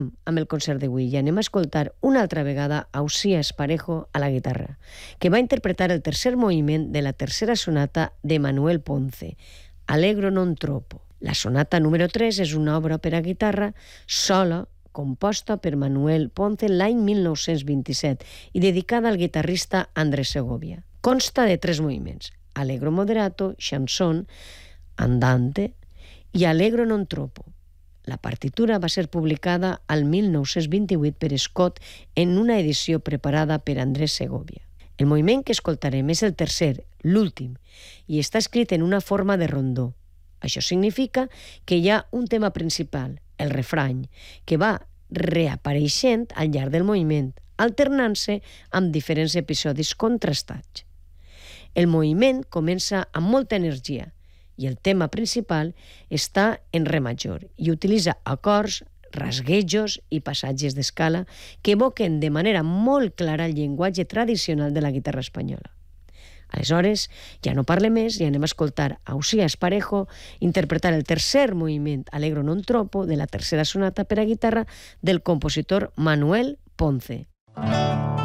amb el concert d'avui i anem a escoltar una altra vegada Ausia Esparejo a la guitarra, que va interpretar el tercer moviment de la tercera sonata de Manuel Ponce, Allegro non troppo. La sonata número 3 és una obra per a guitarra sola composta per Manuel Ponce l'any 1927 i dedicada al guitarrista Andrés Segovia. Consta de 3 moviments, Allegro moderato, chanson, andante i Allegro non troppo. La partitura va ser publicada al 1928 per Scott en una edició preparada per Andrés Segovia. El moviment que escoltarem és el tercer, l'últim, i està escrit en una forma de rondó. Això significa que hi ha un tema principal, el refrany, que va reapareixent al llarg del moviment, alternant-se amb diferents episodis contrastats. El moviment comença amb molta energia, i el tema principal està en re major i utilitza acords, rasguejos i passatges d'escala que evoquen de manera molt clara el llenguatge tradicional de la guitarra espanyola. Aleshores, ja no parle més i anem a escoltar Ausia Esparejo interpretar el tercer moviment Allegro non troppo de la tercera sonata per a guitarra del compositor Manuel Ponce.